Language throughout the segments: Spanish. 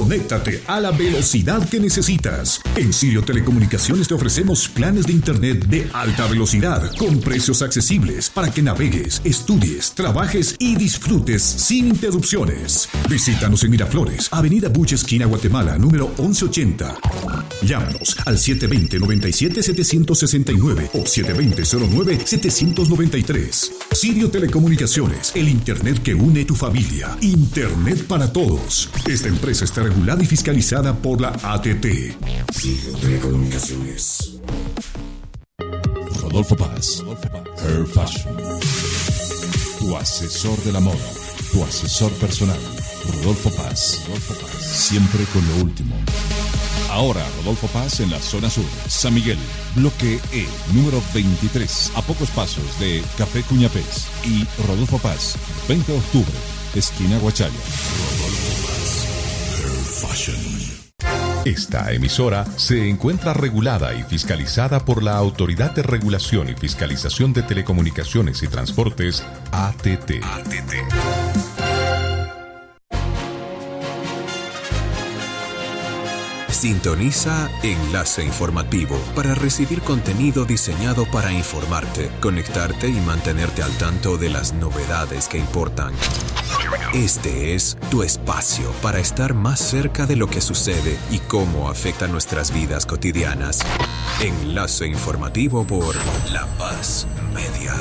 Conéctate a la velocidad que necesitas. En Sirio Telecomunicaciones te ofrecemos planes de internet de alta velocidad con precios accesibles para que navegues, estudies, trabajes y disfrutes sin interrupciones. Visítanos en Miraflores, Avenida Buche, esquina Guatemala, número 1180. Llámanos al 720-97-769 o 720-09-793. Sirio Telecomunicaciones, el internet que une tu familia. Internet para todos. Esta empresa está regulada y fiscalizada por la ATT. Sirio Telecomunicaciones. Rodolfo Paz, Hair Fashion. Tu asesor de la moda, tu asesor personal. Rodolfo Paz, siempre con lo último. Ahora Rodolfo Paz en la zona sur, San Miguel, bloque E, número 23, a pocos pasos de Café Cuñapés. Y Rodolfo Paz, 20 de octubre, esquina Guachalla. Rodolfo Paz, Hair Fashion. Esta emisora se encuentra regulada y fiscalizada por la Autoridad de Regulación y Fiscalización de Telecomunicaciones y Transportes, ATT. Sintoniza Enlace Informativo para recibir contenido diseñado para informarte, conectarte y mantenerte al tanto de las novedades que importan. Este es tu espacio para estar más cerca de lo que sucede y cómo afecta nuestras vidas cotidianas. Enlace Informativo por La Paz Media.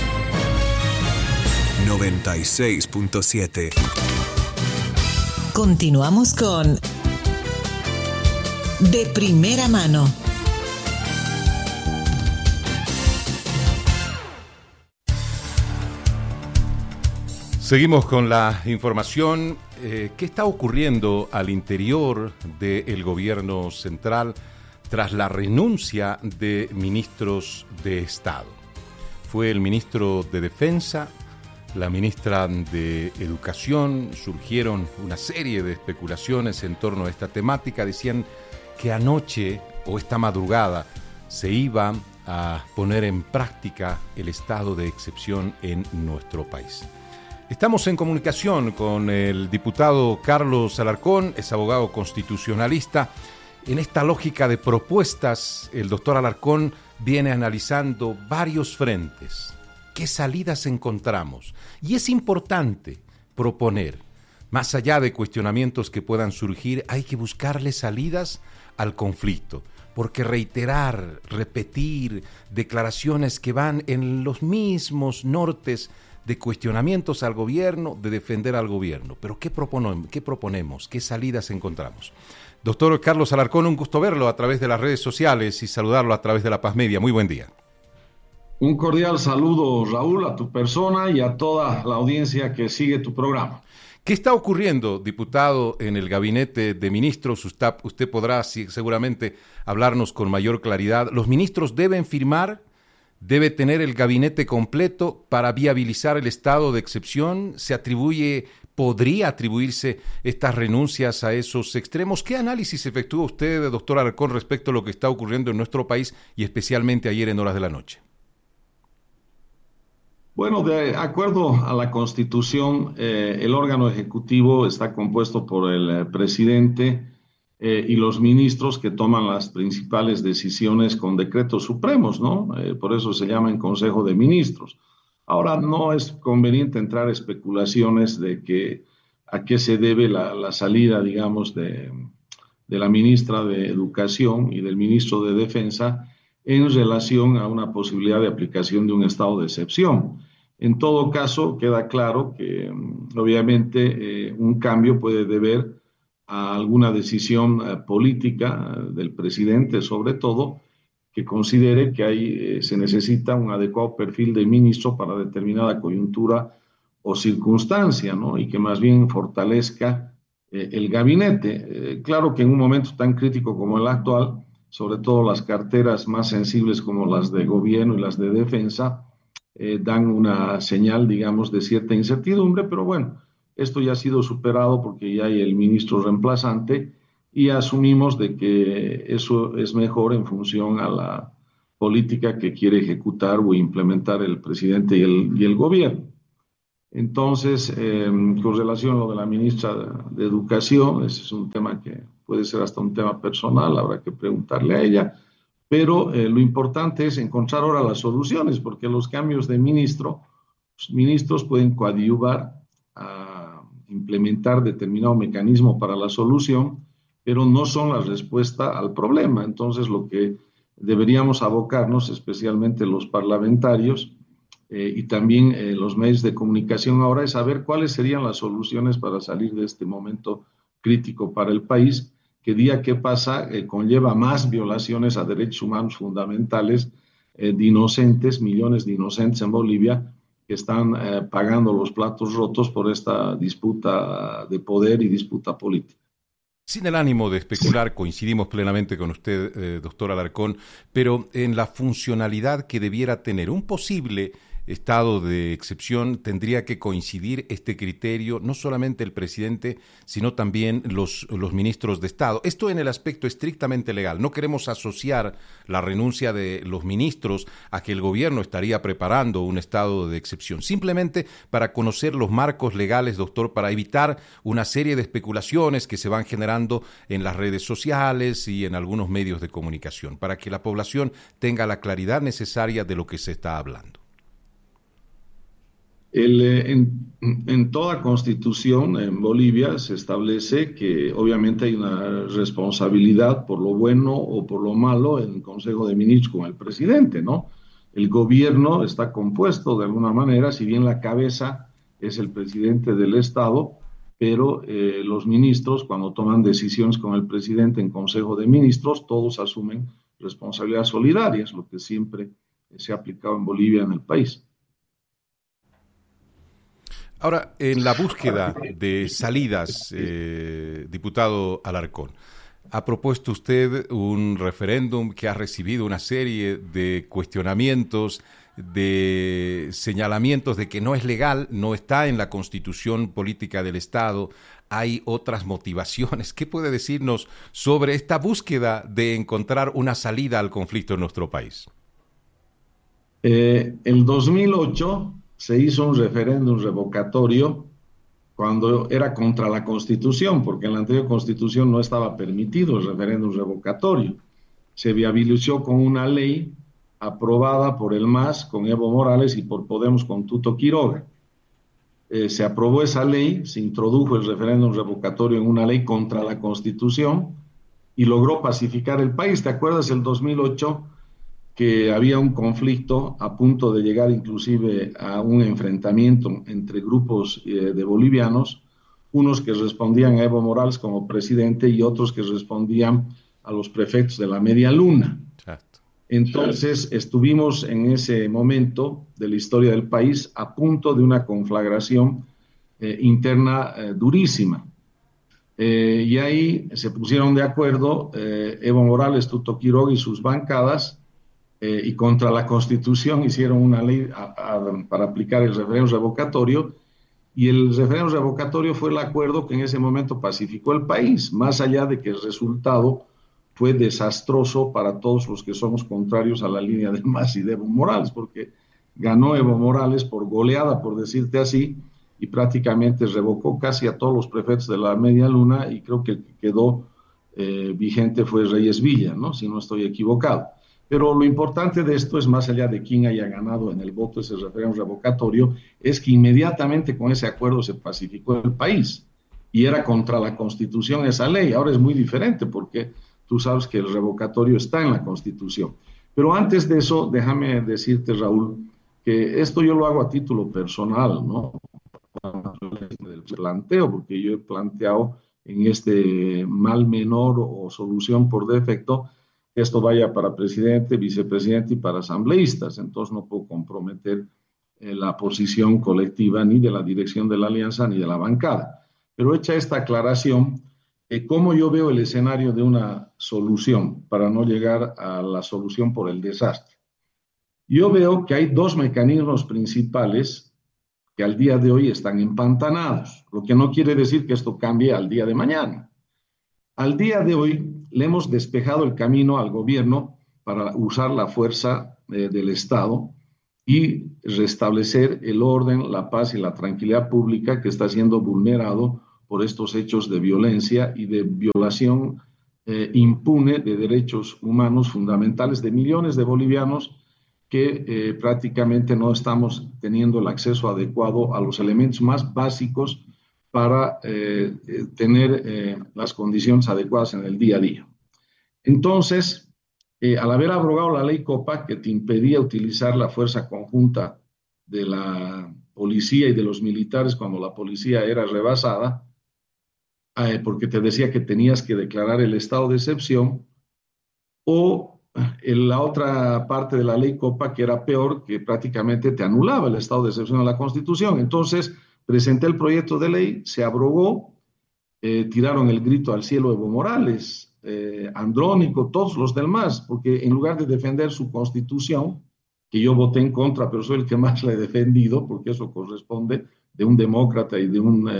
96.7. Continuamos con De Primera Mano. Seguimos con la información. ¿Qué está ocurriendo al interior del gobierno central tras la renuncia de ministros de Estado? Fue el ministro de Defensa, la ministra de Educación. Surgieron una serie de especulaciones en torno a esta temática. Decían que anoche o esta madrugada se iba a poner en práctica el estado de excepción en nuestro país. Estamos en comunicación con el diputado Carlos Alarcón, es abogado constitucionalista. En esta lógica de propuestas, el doctor Alarcón viene analizando varios frentes. ¿Qué salidas encontramos? Y es importante proponer, más allá de cuestionamientos que puedan surgir, hay que buscarle salidas al conflicto, porque reiterar, repetir declaraciones que van en los mismos nortes de cuestionamientos al gobierno, de defender al gobierno. Pero ¿qué proponemos? ¿Qué salidas encontramos? Doctor Carlos Alarcón, un gusto verlo a través de las redes sociales y saludarlo a través de La Paz Media. Muy buen día. Un cordial saludo, Raúl, a tu persona y a toda la audiencia que sigue tu programa. ¿Qué está ocurriendo, diputado, en el gabinete de ministros? Usted podrá seguramente hablarnos con mayor claridad. ¿Los ministros deben firmar? ¿Debe tener el gabinete completo para viabilizar el estado de excepción? ¿Podría atribuirse estas renuncias a esos extremos? ¿Qué análisis efectúa usted, doctor Alarcón, respecto a lo que está ocurriendo en nuestro país y especialmente ayer en horas de la noche? Bueno, de acuerdo a la Constitución, el órgano ejecutivo está compuesto por el presidente y los ministros que toman las principales decisiones con decretos supremos, ¿no? Por eso se llama en Consejo de Ministros. Ahora, no es conveniente entrar a especulaciones de a qué se debe la salida, digamos, de la ministra de Educación y del ministro de Defensa en relación a una posibilidad de aplicación de un estado de excepción. En todo caso, queda claro que obviamente un cambio puede deber a alguna decisión política del presidente, sobre todo, que considere que se necesita un adecuado perfil de ministro para determinada coyuntura o circunstancia, ¿no? Y que más bien fortalezca el gabinete. Claro que en un momento tan crítico como el actual, sobre todo las carteras más sensibles como las de gobierno y las de defensa, dan una señal, digamos, de cierta incertidumbre, pero bueno, esto ya ha sido superado porque ya hay el ministro reemplazante y asumimos de que eso es mejor en función a la política que quiere ejecutar o implementar el presidente y el gobierno. Entonces, con relación a lo de la ministra de Educación, ese es un tema que puede ser hasta un tema personal, habrá que preguntarle a ella, pero lo importante es encontrar ahora las soluciones, porque los cambios de los ministros pueden coadyuvar a implementar determinado mecanismo para la solución, pero no son la respuesta al problema. Entonces, lo que deberíamos abocarnos, especialmente los parlamentarios, y también los medios de comunicación ahora, es saber cuáles serían las soluciones para salir de este momento crítico para el país, que día que pasa conlleva más violaciones a derechos humanos fundamentales de inocentes, millones de inocentes en Bolivia, que están pagando los platos rotos por esta disputa de poder y disputa política. Sin el ánimo de especular, coincidimos plenamente con usted, doctor Alarcón, pero en la funcionalidad que debiera tener un posible estado de excepción, tendría que coincidir este criterio, no solamente el presidente, sino también los ministros de Estado. Esto en el aspecto estrictamente legal. No queremos asociar la renuncia de los ministros a que el gobierno estaría preparando un estado de excepción. Simplemente para conocer los marcos legales, doctor, para evitar una serie de especulaciones que se van generando en las redes sociales y en algunos medios de comunicación, para que la población tenga la claridad necesaria de lo que se está hablando. En toda constitución en Bolivia se establece que obviamente hay una responsabilidad por lo bueno o por lo malo en el Consejo de Ministros con el presidente, ¿no? El gobierno está compuesto de alguna manera, si bien la cabeza es el presidente del Estado, pero los ministros, cuando toman decisiones con el presidente en Consejo de Ministros, todos asumen responsabilidades solidarias, lo que siempre se ha aplicado en Bolivia, en el país. Ahora, en la búsqueda de salidas, diputado Alarcón, ha propuesto usted un referéndum que ha recibido una serie de cuestionamientos, de señalamientos de que no es legal, no está en la Constitución política del Estado, hay otras motivaciones. ¿Qué puede decirnos sobre esta búsqueda de encontrar una salida al conflicto en nuestro país? El 2008 se hizo un referéndum revocatorio cuando era contra la Constitución, porque en la anterior Constitución no estaba permitido el referéndum revocatorio. Se viabilizó con una ley aprobada por el MAS con Evo Morales y por Podemos con Tuto Quiroga. Se aprobó esa ley, se introdujo el referéndum revocatorio en una ley contra la Constitución y logró pacificar el país. ¿Te acuerdas el 2008? Que había un conflicto a punto de llegar inclusive a un enfrentamiento entre grupos de bolivianos, unos que respondían a Evo Morales como presidente y otros que respondían a los prefectos de la Media Luna. Exacto. Entonces estuvimos en ese momento de la historia del país a punto de una conflagración interna durísima. Y ahí se pusieron de acuerdo Evo Morales, Tuto Quiroga y sus bancadas, y contra la Constitución hicieron una ley para aplicar el referéndum revocatorio, y el referéndum revocatorio fue el acuerdo que en ese momento pacificó el país, más allá de que el resultado fue desastroso para todos los que somos contrarios a la línea del MAS y de Evo Morales, porque ganó Evo Morales por goleada, por decirte así, y prácticamente revocó casi a todos los prefectos de la Media Luna, y creo que el que quedó vigente fue Reyes Villa, ¿no? Si no estoy equivocado. Pero lo importante de esto es, más allá de quién haya ganado en el voto ese referéndum revocatorio, es que inmediatamente con ese acuerdo se pacificó el país y era contra la Constitución esa ley. Ahora es muy diferente porque tú sabes que el revocatorio está en la Constitución. Pero antes de eso, déjame decirte, Raúl, que esto yo lo hago a título personal, ¿no? Del planteo, porque yo he planteado en este mal menor o solución por defecto que esto vaya para presidente, vicepresidente y para asambleístas. Entonces no puedo comprometer la posición colectiva ni de la dirección de la alianza ni de la bancada. Pero hecha esta aclaración, ¿cómo yo veo el escenario de una solución para no llegar a la solución por el desastre? Yo veo que hay dos mecanismos principales que al día de hoy están empantanados, lo que no quiere decir que esto cambie al día de mañana. Al día de hoy le hemos despejado el camino al gobierno para usar la fuerza del Estado y restablecer el orden, la paz y la tranquilidad pública que está siendo vulnerado por estos hechos de violencia y de violación impune de derechos humanos fundamentales de millones de bolivianos que prácticamente no estamos teniendo el acceso adecuado a los elementos más básicos para tener las condiciones adecuadas en el día a día. Entonces, al haber abrogado la ley Copa, que te impedía utilizar la fuerza conjunta de la policía y de los militares cuando la policía era rebasada, porque te decía que tenías que declarar el estado de excepción, o en la otra parte de la ley Copa, que era peor, que prácticamente te anulaba el estado de excepción de la Constitución. Entonces, presenté el proyecto de ley, se abrogó, tiraron el grito al cielo Evo Morales, Andrónico, todos los demás, porque en lugar de defender su Constitución, que yo voté en contra, pero soy el que más la he defendido, porque eso corresponde de un demócrata y de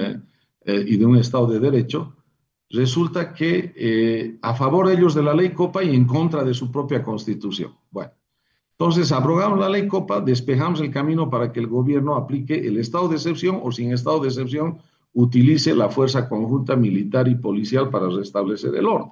un Estado de Derecho, resulta que a favor ellos de la ley Copa y en contra de su propia Constitución. Bueno, entonces abrogamos la ley Copa, despejamos el camino para que el gobierno aplique el estado de excepción o sin estado de excepción utilice la fuerza conjunta militar y policial para restablecer el orden.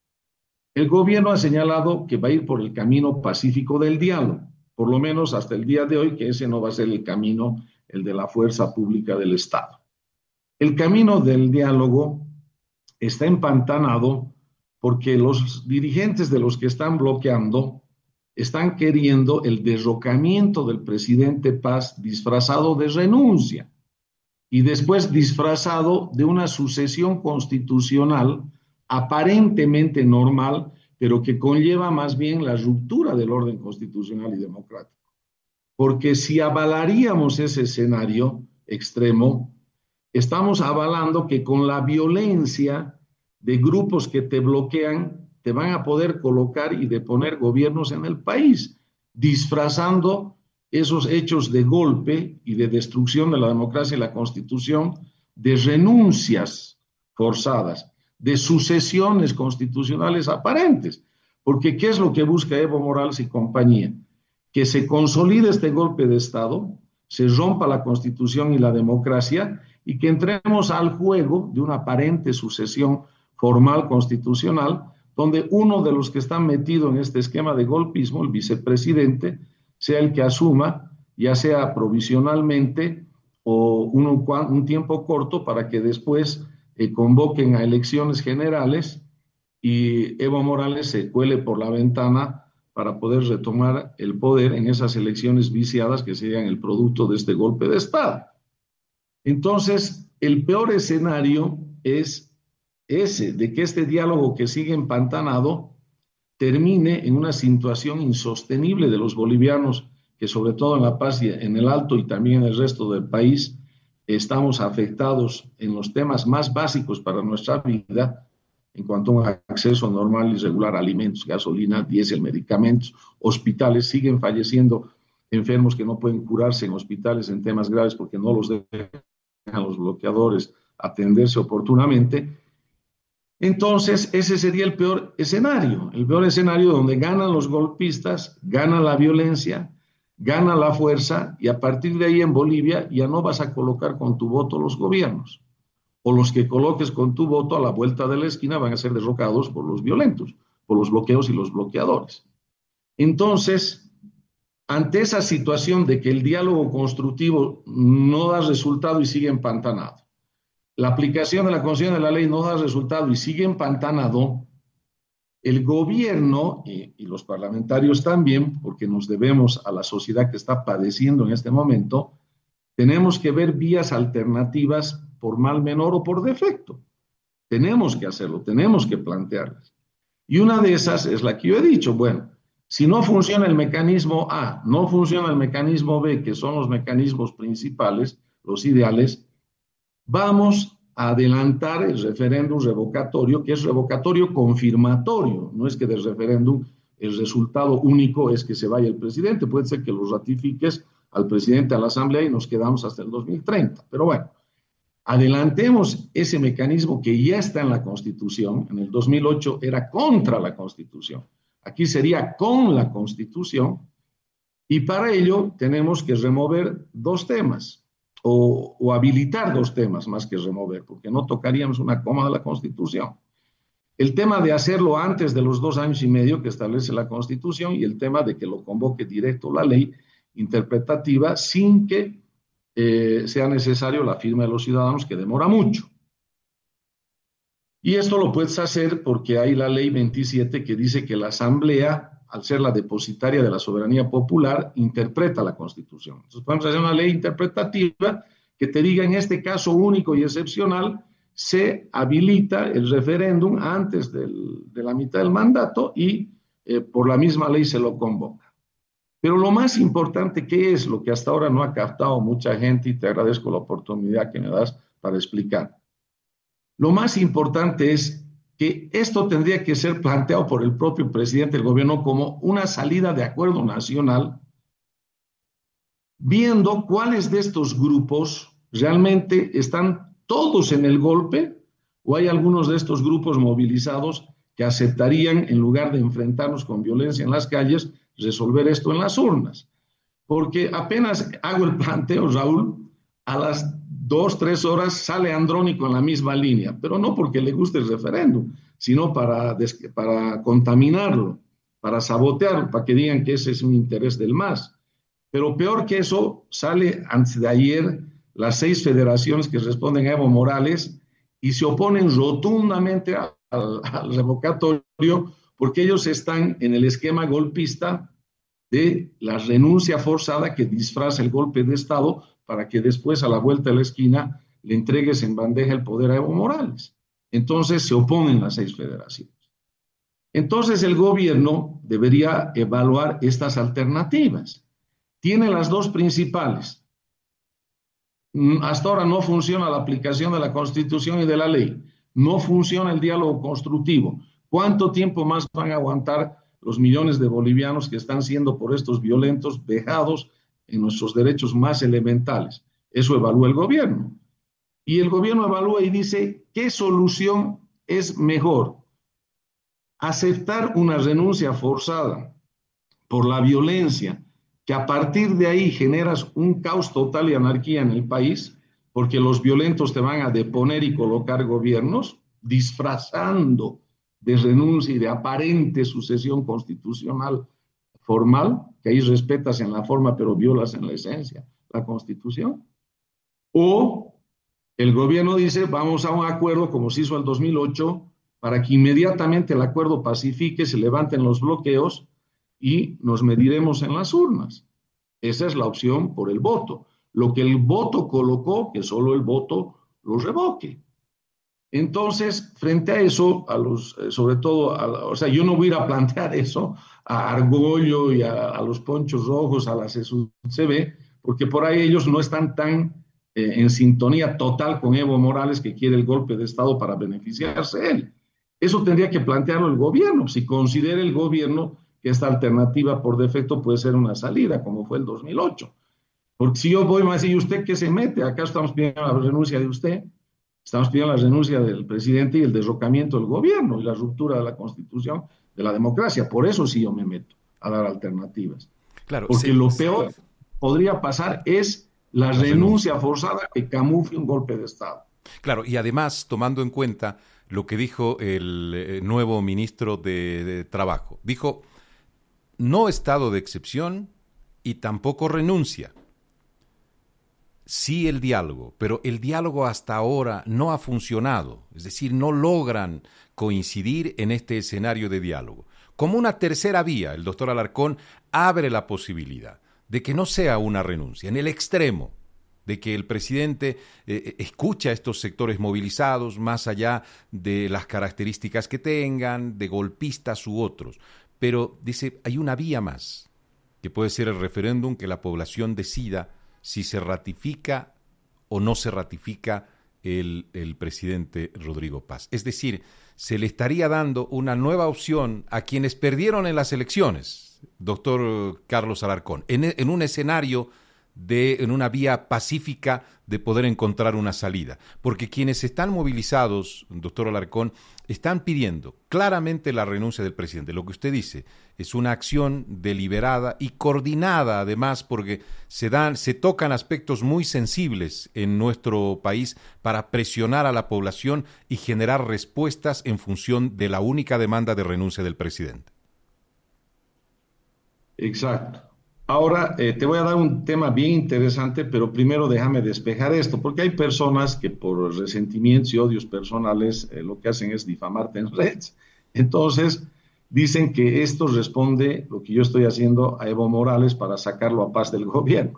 El gobierno ha señalado que va a ir por el camino pacífico del diálogo, por lo menos hasta el día de hoy, que ese no va a ser el camino, el de la fuerza pública del Estado. El camino del diálogo está empantanado porque los dirigentes de los que están bloqueando están queriendo el derrocamiento del presidente Paz disfrazado de renuncia y después disfrazado de una sucesión constitucional aparentemente normal, pero que conlleva más bien la ruptura del orden constitucional y democrático. Porque si avalaríamos ese escenario extremo, estamos avalando que con la violencia de grupos que te bloquean, te van a poder colocar y deponer gobiernos en el país, disfrazando esos hechos de golpe y de destrucción de la democracia y la Constitución, de renuncias forzadas, de sucesiones constitucionales aparentes. Porque ¿qué es lo que busca Evo Morales y compañía? Que se consolide este golpe de Estado, se rompa la Constitución y la democracia y que entremos al juego de una aparente sucesión formal constitucional, donde uno de los que están metidos en este esquema de golpismo, el vicepresidente, sea el que asuma, ya sea provisionalmente o un tiempo corto para que después convoquen a elecciones generales y Evo Morales se cuele por la ventana para poder retomar el poder en esas elecciones viciadas que serían el producto de este golpe de Estado. Entonces, el peor escenario es ese, de que este diálogo que sigue empantanado termine en una situación insostenible de los bolivianos, que sobre todo en La Paz y en el Alto y también en el resto del país, estamos afectados en los temas más básicos para nuestra vida, en cuanto a un acceso normal y regular a alimentos, gasolina, diésel, medicamentos, hospitales. Siguen falleciendo enfermos que no pueden curarse en hospitales en temas graves porque no los dejan los bloqueadores atenderse oportunamente. Entonces, ese sería el peor escenario donde ganan los golpistas, gana la violencia, gana la fuerza, y a partir de ahí en Bolivia ya no vas a colocar con tu voto los gobiernos, o los que coloques con tu voto a la vuelta de la esquina van a ser derrocados por los violentos, por los bloqueos y los bloqueadores. Entonces, ante esa situación de que el diálogo constructivo no da resultado y sigue empantanado, la aplicación de la Constitución de la ley no da resultado y sigue empantanado, el gobierno y los parlamentarios también, porque nos debemos a la sociedad que está padeciendo en este momento, tenemos que ver vías alternativas por mal menor o por defecto. Tenemos que hacerlo, tenemos que plantearlas. Y una de esas es la que yo he dicho, bueno, si no funciona el mecanismo A, no funciona el mecanismo B, que son los mecanismos principales, los ideales, vamos a adelantar el referéndum revocatorio, que es revocatorio confirmatorio. No es que del referéndum el resultado único es que se vaya el presidente. Puede ser que lo ratifiques al presidente, a la Asamblea, y nos quedamos hasta el 2030. Pero bueno, adelantemos ese mecanismo que ya está en la Constitución. En el 2008 era contra la Constitución. Aquí sería con la Constitución. Y para ello tenemos que remover dos temas, o habilitar dos temas más que remover, porque no tocaríamos una coma de la Constitución. El tema de hacerlo antes de los 2 años y medio que establece la Constitución y el tema de que lo convoque directo la ley interpretativa sin que sea necesario la firma de los ciudadanos, que demora mucho. Y esto lo puedes hacer porque hay la ley 27 que dice que la Asamblea, al ser la depositaria de la soberanía popular, interpreta la Constitución. Entonces podemos hacer una ley interpretativa que te diga, en este caso único y excepcional, se habilita el referéndum antes de la mitad del mandato y por la misma ley se lo convoca. Pero lo más importante, ¿qué es lo que hasta ahora no ha captado mucha gente? Y te agradezco la oportunidad que me das para explicar. Lo más importante es que esto tendría que ser planteado por el propio presidente del gobierno como una salida de acuerdo nacional, viendo cuáles de estos grupos realmente están todos en el golpe, o hay algunos de estos grupos movilizados que aceptarían, en lugar de enfrentarnos con violencia en las calles, resolver esto en las urnas. Porque apenas hago el planteo, Raúl, a las 2-3 horas sale Andrónico en la misma línea, pero no porque le guste el referéndum, sino para contaminarlo, para sabotearlo, para que digan que ese es un interés del MAS. Pero peor que eso, sale antes de ayer las 6 federaciones que responden a Evo Morales y se oponen rotundamente al revocatorio porque ellos están en el esquema golpista de la renuncia forzada que disfraza el golpe de Estado para que después, a la vuelta de la esquina, le entregues en bandeja el poder a Evo Morales. Entonces se oponen las 6 federaciones. Entonces el gobierno debería evaluar estas alternativas. Tiene las 2 principales. Hasta ahora no funciona la aplicación de la Constitución y de la ley. No funciona el diálogo constructivo. ¿Cuánto tiempo más van a aguantar los millones de bolivianos que están siendo por estos violentos vejados en nuestros derechos más elementales? Eso evalúa el gobierno. Y el gobierno evalúa y dice, ¿qué solución es mejor? Aceptar una renuncia forzada por la violencia, que a partir de ahí generas un caos total y anarquía en el país, porque los violentos te van a deponer y colocar gobiernos, disfrazando de renuncia y de aparente sucesión constitucional formal, que ahí respetas en la forma pero violas en la esencia la Constitución. O el gobierno dice, vamos a un acuerdo como se hizo en el 2008, para que inmediatamente el acuerdo pacifique, se levanten los bloqueos y nos mediremos en las urnas. Esa es la opción por el voto. Lo que el voto colocó, que solo el voto lo revoque. Entonces, frente a eso, sobre todo, o sea, yo no voy a ir a plantear eso a Argollo y a los Ponchos Rojos, a la CB, porque por ahí ellos no están tan en sintonía total con Evo Morales, que quiere el golpe de Estado para beneficiarse él. Eso tendría que plantearlo el gobierno, si considera el gobierno que esta alternativa por defecto puede ser una salida, como fue el 2008. Porque si yo voy a decir, ¿y usted qué se mete? Acá estamos pidiendo la renuncia de usted, estamos pidiendo la renuncia del presidente y el derrocamiento del gobierno y la ruptura de la Constitución, de la democracia. Por eso sí yo me meto a dar alternativas. Claro, porque lo peor podría pasar es la renuncia forzada que camufle un golpe de Estado. Claro, y además, tomando en cuenta lo que dijo el nuevo ministro de Trabajo, dijo, no estado de excepción y tampoco renuncia. Sí el diálogo, pero el diálogo hasta ahora no ha funcionado, es decir, no logran coincidir en este escenario de diálogo. Como una tercera vía, el doctor Alarcón abre la posibilidad de que no sea una renuncia, en el extremo, de que el presidente escucha a estos sectores movilizados, más allá de las características que tengan, de golpistas u otros. Pero dice, hay una vía más, que puede ser el referéndum, que la población decida si se ratifica o no se ratifica el presidente Rodrigo Paz. Es decir, se le estaría dando una nueva opción a quienes perdieron en las elecciones, doctor Carlos Alarcón, en un escenario en una vía pacífica de poder encontrar una salida. Porque quienes están movilizados, doctor Alarcón, están pidiendo claramente la renuncia del presidente. Lo que usted dice es una acción deliberada y coordinada, además, porque se tocan aspectos muy sensibles en nuestro país para presionar a la población y generar respuestas en función de la única demanda de renuncia del presidente. Exacto. Ahora te voy a dar un tema bien interesante, pero primero déjame despejar esto, porque hay personas que por resentimientos y odios personales lo que hacen es difamarte en redes. Entonces, dicen que esto responde, lo que yo estoy haciendo, a Evo Morales para sacarlo a paz del gobierno.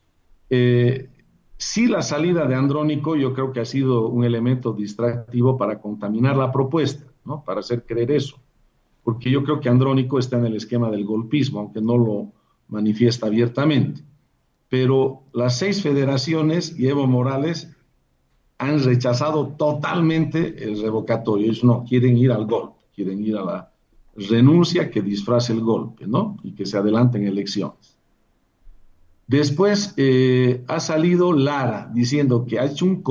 Sí, la salida de Andrónico yo creo que ha sido un elemento distractivo para contaminar la propuesta, ¿no? Para hacer creer eso. Porque yo creo que Andrónico está en el esquema del golpismo, aunque no lo manifiesta abiertamente. Pero las 6 federaciones y Evo Morales han rechazado totalmente el revocatorio. Ellos no quieren ir al golpe, quieren ir a la renuncia que disfrace el golpe, ¿no? Y que se adelanten elecciones. Después ha salido Lara diciendo que ha hecho un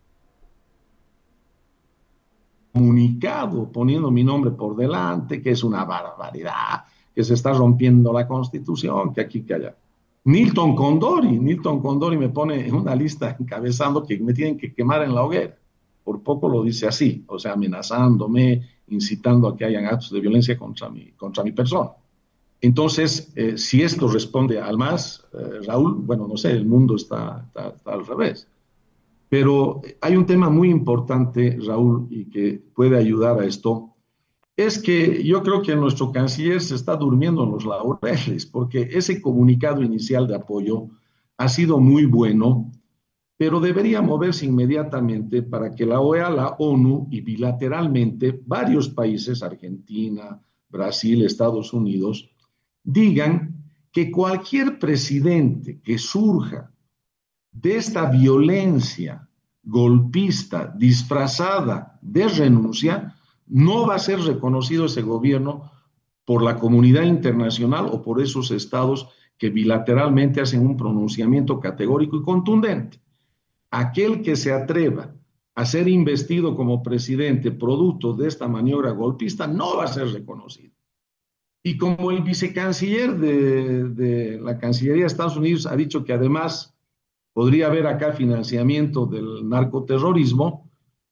comunicado poniendo mi nombre por delante, que es una barbaridad, que se está rompiendo la Constitución, que aquí, que allá. Milton Condori me pone en una lista encabezando que me tienen que quemar en la hoguera. Por poco lo dice así, o sea, amenazándome, incitando a que hayan actos de violencia contra mi persona. Entonces, si esto responde al más, Raúl, bueno, no sé, el mundo está al revés. Pero hay un tema muy importante, Raúl, y que puede ayudar a esto, es que yo creo que nuestro canciller se está durmiendo en los laureles, porque ese comunicado inicial de apoyo ha sido muy bueno, pero debería moverse inmediatamente para que la OEA, la ONU y bilateralmente varios países, Argentina, Brasil, Estados Unidos, digan que cualquier presidente que surja de esta violencia golpista disfrazada de renuncia, no va a ser reconocido ese gobierno por la comunidad internacional o por esos estados que bilateralmente hacen un pronunciamiento categórico y contundente. Aquel que se atreva a ser investido como presidente producto de esta maniobra golpista no va a ser reconocido. Y como el vicecanciller de la Cancillería de Estados Unidos ha dicho que además podría haber acá financiamiento del narcoterrorismo,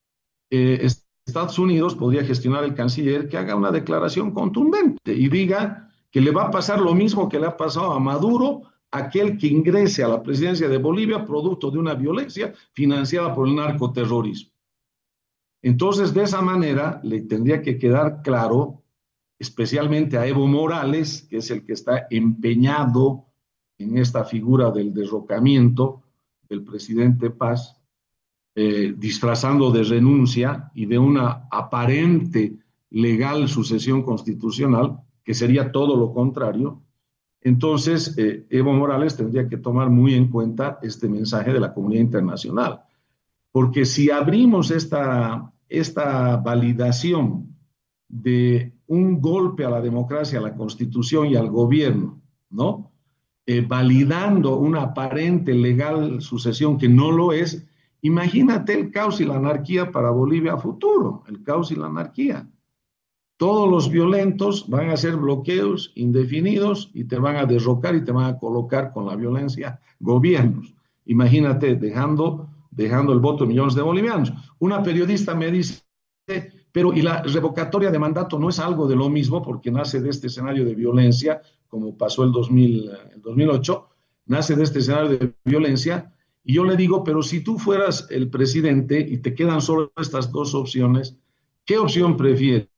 Estados Unidos podría gestionar el canciller que haga una declaración contundente y diga que le va a pasar lo mismo que le ha pasado a Maduro, aquel que ingrese a la presidencia de Bolivia producto de una violencia financiada por el narcoterrorismo. Entonces, de esa manera, le tendría que quedar claro, especialmente a Evo Morales, que es el que está empeñado en esta figura del derrocamiento del presidente Paz, disfrazando de renuncia y de una aparente legal sucesión constitucional, que sería todo lo contrario. Entonces, Evo Morales tendría que tomar muy en cuenta este mensaje de la comunidad internacional, porque si abrimos esta validación de un golpe a la democracia, a la Constitución y al gobierno, ¿no? Validando una aparente legal sucesión que no lo es, imagínate el caos y la anarquía para Bolivia a futuro, el caos y la anarquía. Todos los violentos van a hacer bloqueos indefinidos y te van a derrocar y te van a colocar con la violencia gobiernos. Imagínate dejando el voto de millones de bolivianos. Una periodista me dice, pero ¿y la revocatoria de mandato no es algo de lo mismo? Porque nace de este escenario de violencia, como pasó el 2008, nace de este escenario de violencia. Y yo le digo, pero si tú fueras el presidente y te quedan solo estas dos opciones, ¿qué opción prefieres?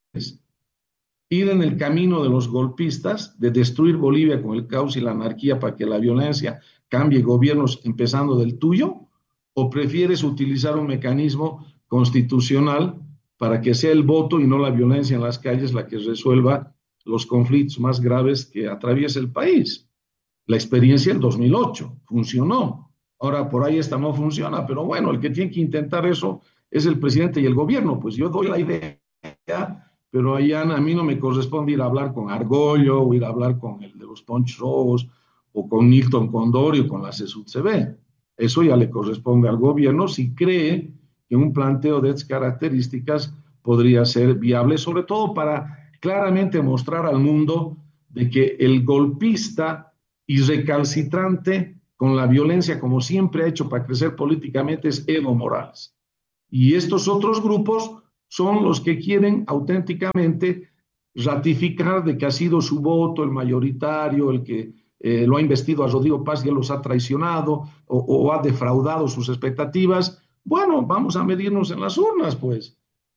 ¿Ir en el camino de los golpistas, de destruir Bolivia con el caos y la anarquía para que la violencia cambie gobiernos empezando del tuyo? ¿O prefieres utilizar un mecanismo constitucional para que sea el voto y no la violencia en las calles la que resuelva los conflictos más graves que atraviesa el país? La experiencia del 2008 funcionó. Ahora, por ahí esta no funciona, pero bueno, el que tiene que intentar eso es el presidente y el gobierno. Pues yo doy la idea, pero allá a mí no me corresponde ir a hablar con Argollo, o ir a hablar con el de los ponchos rojos, o con Nilton Condori o con la CSUCB. Eso ya le corresponde al gobierno si cree que un planteo de estas características podría ser viable, sobre todo para claramente mostrar al mundo de que el golpista y recalcitrante con la violencia, como siempre ha hecho para crecer políticamente, es Evo Morales. Y estos otros grupos son los que quieren auténticamente ratificar de que ha sido su voto el mayoritario, el que lo ha investido a Rodrigo Paz y él los ha traicionado o ha defraudado sus expectativas. Bueno, vamos a medirnos en las urnas, pues.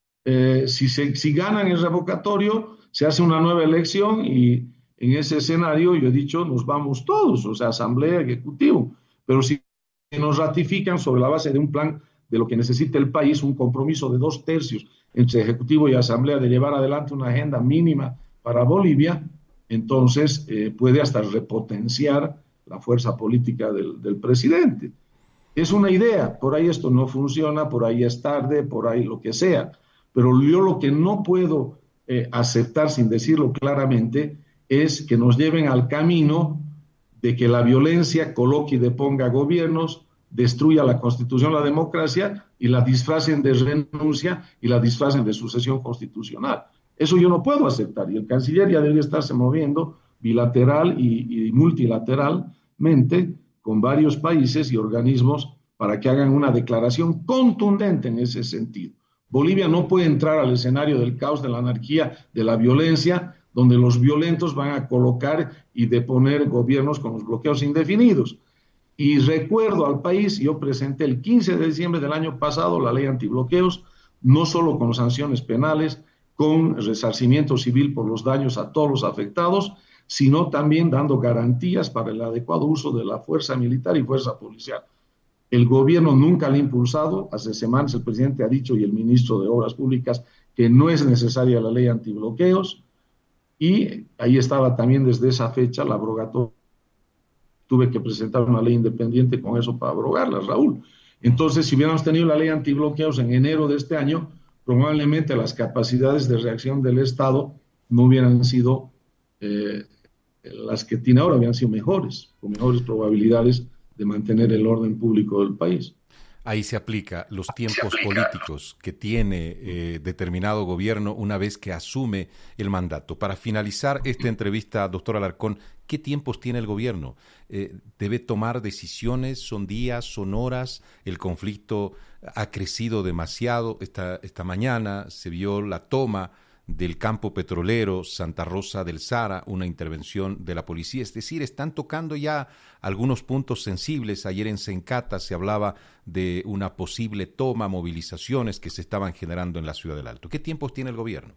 Si ganan el revocatorio, se hace una nueva elección y en ese escenario, yo he dicho, nos vamos todos, o sea, asamblea, ejecutivo. Pero si nos ratifican sobre la base de un plan de lo que necesita el país, un compromiso de 2/3 entre ejecutivo y asamblea de llevar adelante una agenda mínima para Bolivia, entonces puede hasta repotenciar la fuerza política del presidente. Es una idea, por ahí esto no funciona, por ahí es tarde, por ahí lo que sea, pero yo lo que no puedo aceptar sin decirlo claramente es que nos lleven al camino de que la violencia coloque y deponga gobiernos, destruya la Constitución, la democracia y la disfracen de renuncia y la disfracen de sucesión constitucional. Eso yo no puedo aceptar y el canciller ya debería estarse moviendo bilateral y multilateralmente con varios países y organismos para que hagan una declaración contundente en ese sentido. Bolivia no puede entrar al escenario del caos, de la anarquía, de la violencia, donde los violentos van a colocar y deponer gobiernos con los bloqueos indefinidos. Y recuerdo al país, yo presenté el 15 de diciembre del año pasado la ley antibloqueos, no solo con sanciones penales, con resarcimiento civil por los daños a todos los afectados, sino también dando garantías para el adecuado uso de la fuerza militar y fuerza policial. El gobierno nunca la ha impulsado. Hace semanas el presidente ha dicho, y el ministro de Obras Públicas, que no es necesaria la ley antibloqueos, y ahí estaba también desde esa fecha la abrogatoria. Tuve que presentar una ley independiente con eso para abrogarla, Raúl. Entonces, si hubiéramos tenido la ley antibloqueos en enero de este año, probablemente las capacidades de reacción del Estado no hubieran sido las que tiene ahora, hubieran sido mejores, con mejores probabilidades de mantener el orden público del país. Ahí se aplica los tiempos políticos que tiene determinado gobierno una vez que asume el mandato. Para finalizar esta entrevista, doctor Alarcón, ¿qué tiempos tiene el gobierno? ¿Debe tomar decisiones? ¿Son días? ¿Son horas? El conflicto ha crecido demasiado. Esta mañana se vio la toma del campo petrolero Santa Rosa del Sara, una intervención de la policía. Es decir, están tocando ya algunos puntos sensibles. Ayer en Sencata se hablaba de una posible toma, movilizaciones que se estaban generando en la Ciudad del Alto. ¿Qué tiempos tiene el gobierno?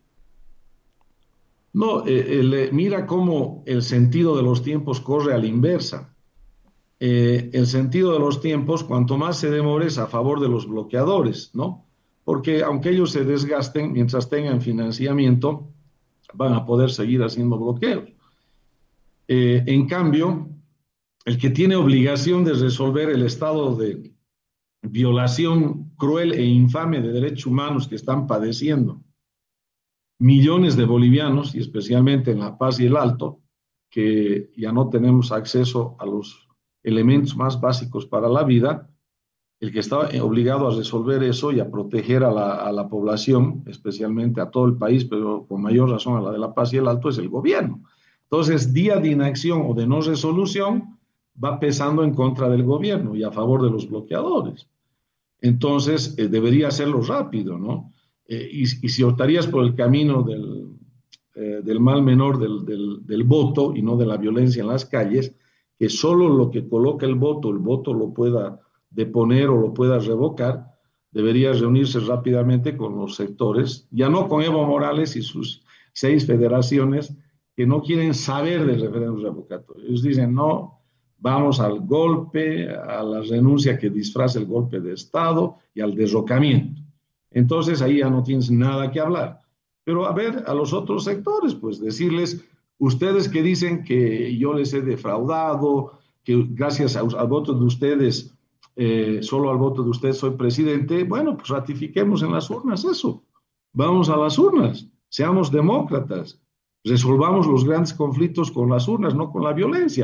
No, mira cómo el sentido de los tiempos corre a la inversa. El sentido de los tiempos, cuanto más se demore, es a favor de los bloqueadores, ¿no? Porque aunque ellos se desgasten, mientras tengan financiamiento, van a poder seguir haciendo bloqueos. En cambio, el que tiene obligación de resolver el estado de violación cruel e infame de derechos humanos que están padeciendo millones de bolivianos, y especialmente en La Paz y el Alto, que ya no tenemos acceso a los elementos más básicos para la vida, el que está obligado a resolver eso y a proteger a la población, especialmente a todo el país, pero con mayor razón a la de La Paz y el Alto, es el gobierno. Entonces, día de inacción o de no resolución va pesando en contra del gobierno y a favor de los bloqueadores. Entonces, debería hacerlo rápido, ¿no? Y si optarías por el camino del mal menor del voto y no de la violencia en las calles, que solo lo que coloca el voto lo pueda deponer o lo pueda revocar, debería reunirse rápidamente con los sectores, ya no con Evo Morales y sus 6 federaciones que no quieren saber del referéndum revocatorio. Ellos dicen, no, vamos al golpe, a la renuncia que disfraza el golpe de Estado y al derrocamiento. Entonces ahí ya no tienes nada que hablar. Pero a ver, a los otros sectores, pues decirles, ustedes que dicen que yo les he defraudado, que gracias al voto de ustedes, solo al voto de ustedes soy presidente, bueno, pues ratifiquemos en las urnas eso. Vamos a las urnas, seamos demócratas, resolvamos los grandes conflictos con las urnas, no con la violencia.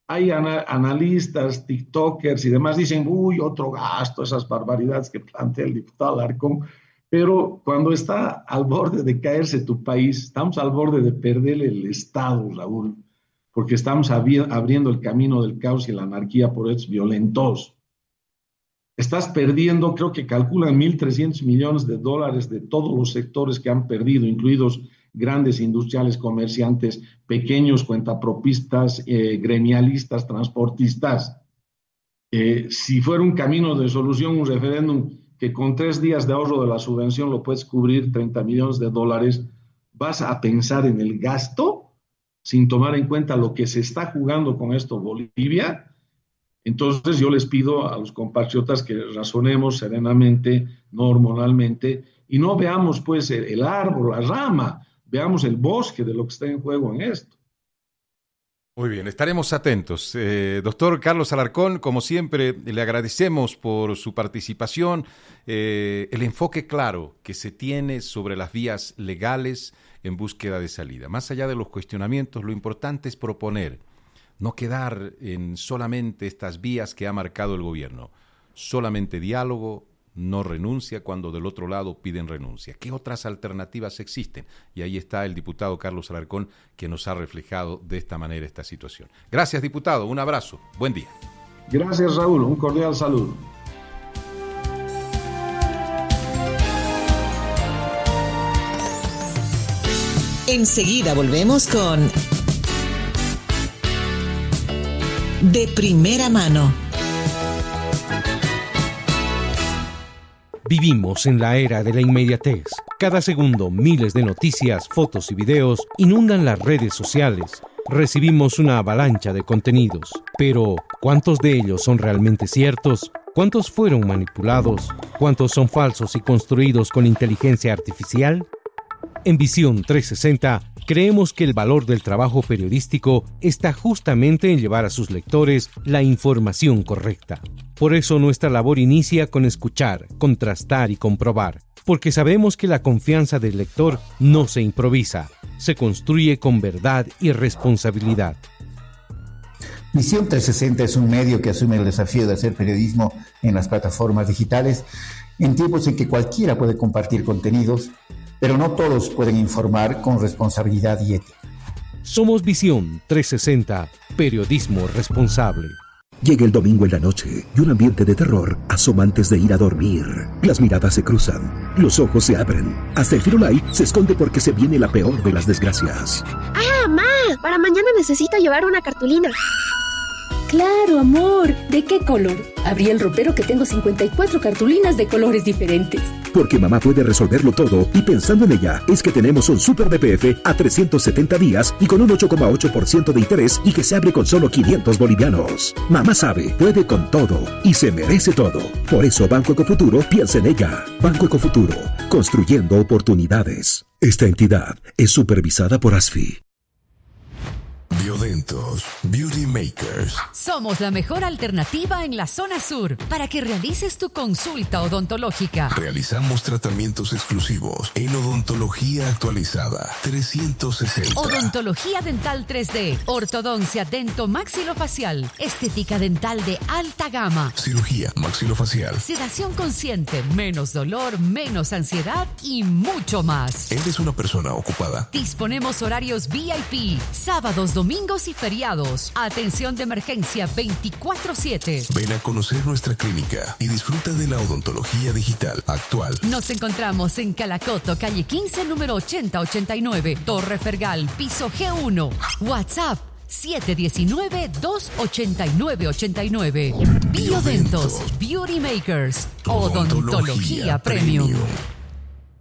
hay analistas, tiktokers y demás, dicen, uy, otro gasto, esas barbaridades que plantea el diputado Alarcón, pero cuando está al borde de caerse tu país, estamos al borde de perder el Estado, Raúl, porque estamos abriendo el camino del caos y la anarquía por hechos violentos. Estás perdiendo, creo que calculan $1.300 millones de todos los sectores que han perdido, incluidos grandes industriales, comerciantes, pequeños cuentapropistas, gremialistas, transportistas. Si fuera un camino de solución, un referéndum que con 3 días de ahorro de la subvención lo puedes cubrir $30 millones, ¿vas a pensar en el gasto sin tomar en cuenta lo que se está jugando con esto Bolivia? Entonces yo les pido a los compatriotas que razonemos serenamente, no hormonalmente, y no veamos pues el árbol, la rama, veamos el bosque de lo que está en juego en esto. Muy bien, estaremos atentos. Doctor Carlos Alarcón, como siempre, le agradecemos por su participación, el enfoque claro que se tiene sobre las vías legales en búsqueda de salida. Más allá de los cuestionamientos, lo importante es proponer, no quedar en solamente estas vías que ha marcado el gobierno. Solamente diálogo, no renuncia cuando del otro lado piden renuncia. ¿Qué otras alternativas existen? Y ahí está el diputado Carlos Alarcón, que nos ha reflejado de esta manera esta situación. Gracias, diputado. Un abrazo. Buen día. Gracias, Raúl. Un cordial saludo. Enseguida volvemos con De Primera Mano. Vivimos en la era de la inmediatez. Cada segundo, miles de noticias, fotos y videos inundan las redes sociales. Recibimos una avalancha de contenidos. Pero, ¿cuántos de ellos son realmente ciertos? ¿Cuántos fueron manipulados? ¿Cuántos son falsos y construidos con inteligencia artificial? En Visión 360, creemos que el valor del trabajo periodístico está justamente en llevar a sus lectores la información correcta. Por eso nuestra labor inicia con escuchar, contrastar y comprobar, porque sabemos que la confianza del lector no se improvisa, se construye con verdad y responsabilidad. Visión 360 es un medio que asume el desafío de hacer periodismo en las plataformas digitales, en tiempos en que cualquiera puede compartir contenidos, pero no todos pueden informar con responsabilidad y ética. Somos Visión 360, periodismo responsable. Llega el domingo en la noche y un ambiente de terror asoma antes de ir a dormir. Las miradas se cruzan, los ojos se abren. Hasta el Firulai se esconde porque se viene la peor de las desgracias. ¡Ah, ma! Para mañana necesito llevar una cartulina. ¡Claro, amor! ¿De qué color? Abrí el ropero que tengo 54 cartulinas de colores diferentes. Porque mamá puede resolverlo todo y pensando en ella es que tenemos un super BPF a 370 días y con un 8,8% de interés y que se abre con solo 500 bolivianos. Mamá sabe, puede con todo y se merece todo. Por eso Banco Ecofuturo piensa en ella. Banco Ecofuturo, construyendo oportunidades. Esta entidad es supervisada por ASFI. Biodentos Beauty Makers. Somos la mejor alternativa en la zona sur para que realices tu consulta odontológica. Realizamos tratamientos exclusivos en odontología actualizada 360. Odontología dental 3D, ortodoncia dento-maxilofacial, estética dental de alta gama, cirugía maxilofacial, sedación consciente, menos dolor, menos ansiedad y mucho más. ¿Eres una persona ocupada? Disponemos horarios VIP, sábados, domingos y feriados. Atención de emergencia 24/7. Ven a conocer nuestra clínica y disfruta de la odontología digital actual. Nos encontramos en Calacoto, calle 15, número 8089, Torre Fergal, piso G1. WhatsApp 719-289-89. Biodentos Beauty Makers. Odontología Premium.